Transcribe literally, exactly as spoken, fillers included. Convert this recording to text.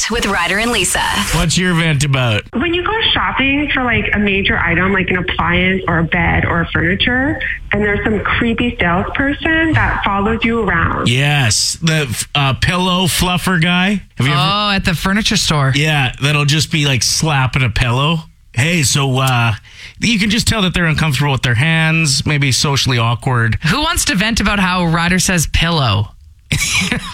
with Ryder and Lisa. What's your vent about? When you go shopping for like a major item, like an appliance or a bed or a furniture, and there's some creepy salesperson that follows you around. Yes, the uh, pillow fluffer guy. Have you ever? Oh, at the furniture store. Yeah, that'll just be like slapping a pillow. Hey, so uh, you can just tell that they're uncomfortable with their hands, maybe socially awkward. Who wants to vent about how Ryder says pillow?